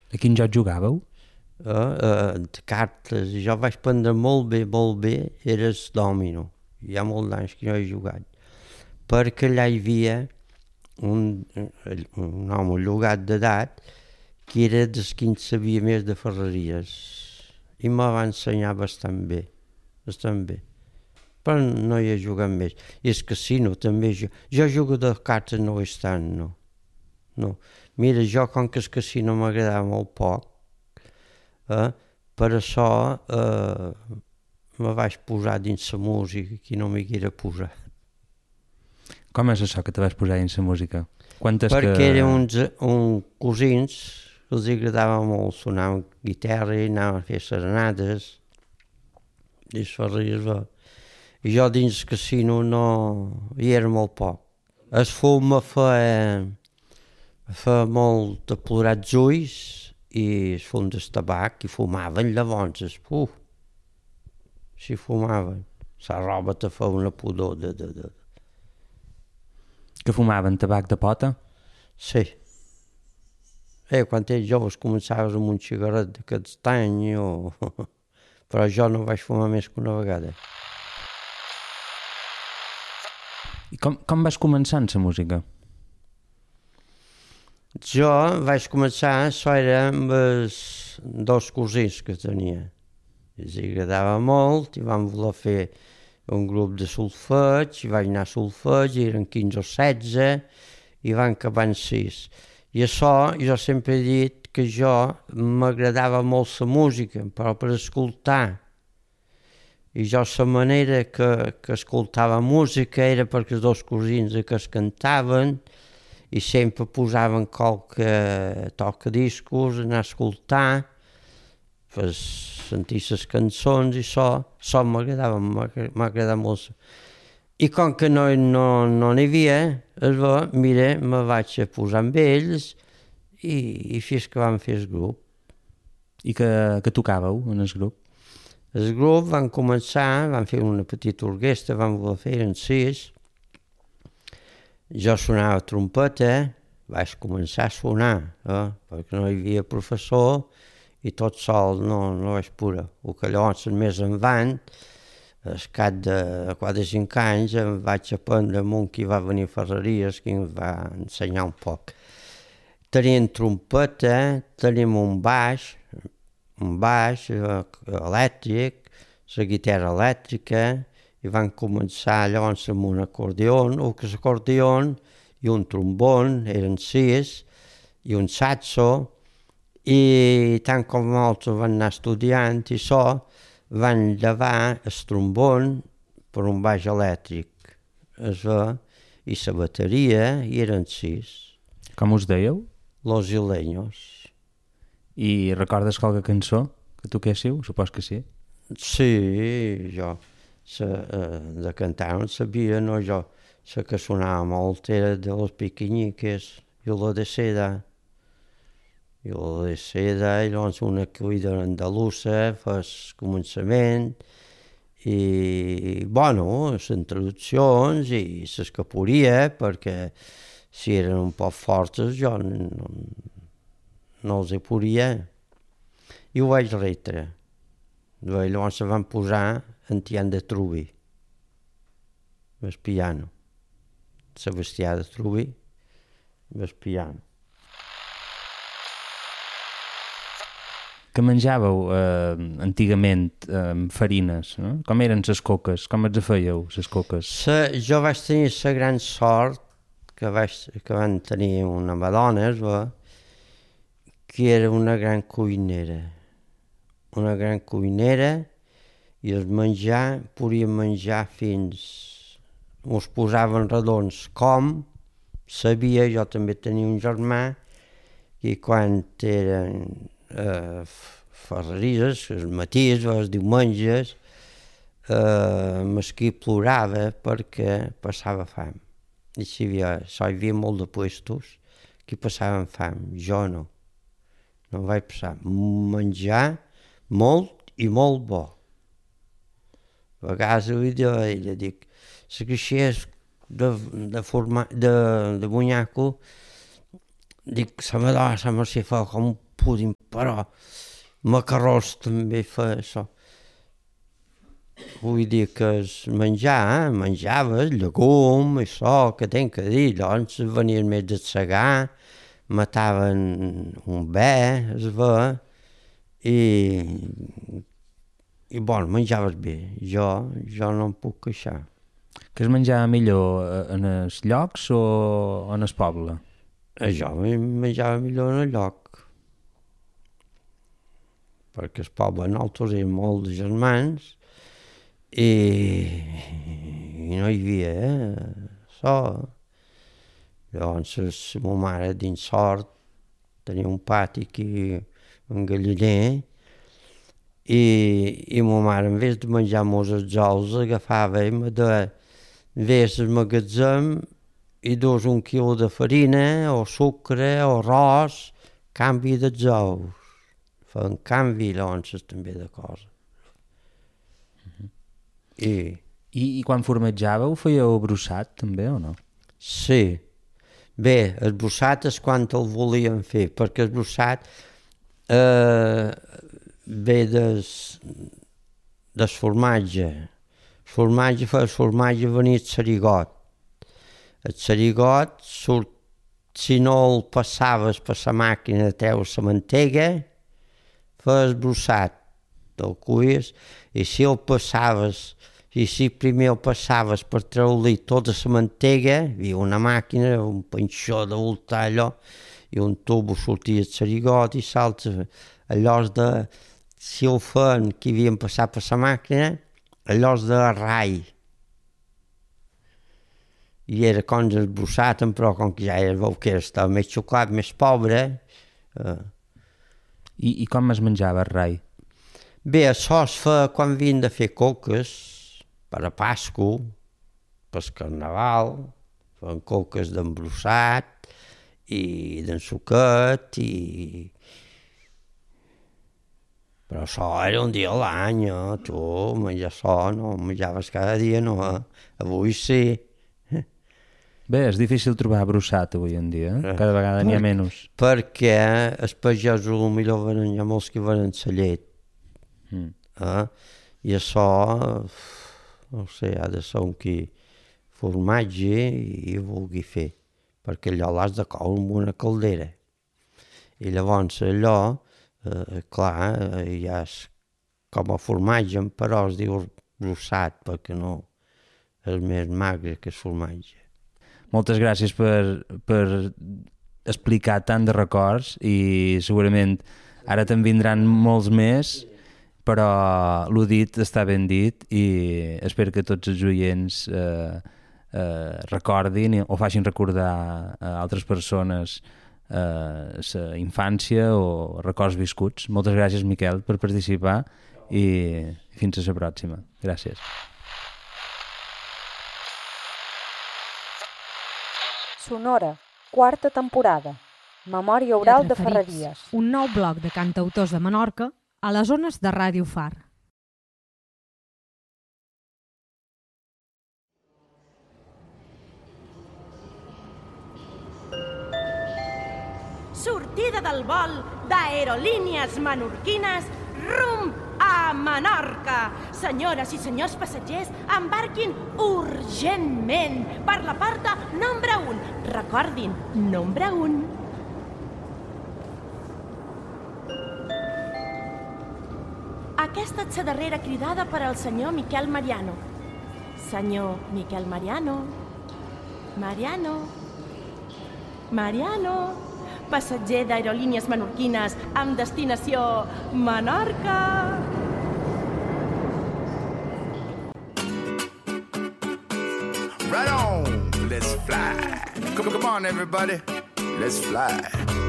A quin joc jugàveu? De cartes. Jo vaig prendre molt bé, era el dòmino. Hi ha molt d'anys que no he jugat. Perquè allà hi havia un home llogat d'edat que era dels que en sabia més de ferreries i me va ensenyar bastant bé. Però no hi he jugat més. I el casino també. Jo jugo de cartes no és tant, no. Mira, jo com que el casino m'agradava molt poc, per això me vaig posar dins la música que no m'hi haguera posat. Com és això que te vas posar dins la música? Perquè eren uns cosins que els agradava molt sonar amb guitarra i anaven a fer serenades i es ferries. I jo dins el casino no hi era molt poc. El fum me feia molt de plorar els ulls i el fum del tabac i fumaven llavors. Si fumaven. La roba te fa una pudor de... Que fumaven tabac de pota? Sí. Quan ets joves començaves amb un cigarret de castany però jo no vaig fumar més que una vegada. I com vas començar en la música? Jo vaig començar, això era amb els dos cosins que tenia. Els agradava molt i vam voler fer un grup de solfeig, i vaig anar a solfeig, eren 15 o 16, i van acabar en 6. I això, jo sempre he dit que jo m'agradava molt la música, però per escoltar. I jo la manera que escoltava música era perquè els dos cosins que es cantaven i sempre posaven qualque tocadiscos, anar a escoltar, per sentir les cançons i això m'agradava molt. I com que no n'hi havia, mira, me vaig a posar amb ells i fins que vam fer el grup. I que tocàveu en el grup? El grup van començar, van fer una petita orquestra, van voler fer en 6. Jo sonava trompeta, vaig començar a sonar, perquè no hi havia professor i tot sol no vaig poder. O que llavors més endavant, al cap de 4 o 5 anys, em vaig aprendre amb un que va venir a Ferreries, que em va ensenyar un poc. Teníem trompeta, teníem un baix elèctric, la guitarra elèctrica, i van començar llavors amb un acordion, i un trombon, eren 6, i un saxo, i tant com nosaltres van anar estudiant i van llevar el trombon per un baix elèctric, i la bateria, i eren 6. Com us dèieu? Los Isleños. I recordes qualque cançó que toquéssiu? Supos que sí. Sí, jo de cantar no sabia, no, jo la que sonava molt era de Los Pequeñiques, Yo de Seda, i llavors una cuida andalusa fa el començament, i bueno, les introduccions i les que podia, perquè si eren un poc fortes jo no els hi podia, i ho vaig retre. Llavors se van posar en Tian de Trubi, el piano, Sebastià de Trubi, el piano. Que menjàveu antigament farines, no? Com eren les coques? Com els fèieu, les coques? Jo vaig tenir la gran sort que van tenir una madona, que era una gran cuinera. I el menjar, podíem menjar fins... Ens posaven redons com, sabia, jo també tenia un germà, i quan eren ferreries, els matins, els diumenges, mesquí plorava perquè passava fam. I hi havia molt de puestos que passaven fam, jo no. No vaig passar. Menjar molt i molt bo. A vegades li dic a ella, dic, la creixés de bunyaco, dic, se me fa com púding, però macarrons també feia això. Vull dir que es menjaves llegum, això que tenc que dir, doncs venien més de segar, mataven un bé, es ve, i bon, menjaves bé, jo no em puc queixar. Que es menjava millor en els llocs o en el poble? Jo menjava millor en el lloc, perquè el poble nosaltres érem molt de germans i no hi havia això. Llavors, ma mare dins sort tenia un pati aquí, un galliner, i ma mare, en vez de menjar-nos els ous, agafava i me deia, vés al magatzem i dus 1 quilo de farina o sucre o arròs, canvi dels ous. Feien canvi, llavors, també de coses. I quan formejàveu fèieu brossat també o no? Sí. Bé, el brossat és quan el volíem fer, perquè el brossat ve del formatge. El formatge venia el sarigot. El sarigot surt, si no el passaves per la màquina de treure la mantega, feies brossat, el cuies, i si el passaves, i si primer el passaves per treure-li tota la mantega, hi havia una màquina, un panxó de voltar allò, i un tubo sortia el sarigot i l'altre, allò de, si el feien que havien passat per la màquina, allò de rai. I era com el brossat, però com que ja veu que estava més xocolat, més pobre. I com es menjava el rai? Bé, això es fa quan havien de fer coques, per a Pasco, per al Carnaval, feien coques d'embrossat i d'ensuquet, però això era un dia a l'any, tu menjar això, no menjaves cada dia, no, avui sí. Bé, és difícil trobar brossat avui en dia, cada vegada n'hi ha menys. Perquè els pagesos potser hi ha molts que venen la llet, i això, no sé, ha de ser un qui formatge i vulgui fer, perquè allò l'has de coure amb una caldera. I llavors allò, clar, ja és com a formatge, però es diu brossat, perquè no és més magre que el formatge. Moltes gràcies per explicar tant de records i segurament ara te'n vindran molts més, però l'ho dit està ben dit i espero que tots els oients recordin o facin recordar a altres persones la infància o records viscuts. Moltes gràcies, Miquel, per participar i fins a la pròxima. Gràcies. Sonora, 4a temporada. Memòria oral de Ferreries. Un nou bloc de cantautors de Menorca a les ones de Ràdio Far. Sortida del vol d'Aerolínies Menorquines rumb a Menorca. Senyores i senyors passatgers, embarquin urgentment per la porta nombre 1. Recordin, nombre 1. Aquesta és la darrera cridada per al senyor Miquel Mariano. Senyor Miquel Mariano. Mariano. Passatger d'Aerolínies Menorquines amb destinació Menorca. Right on, let's fly. Come on, everybody, let's fly.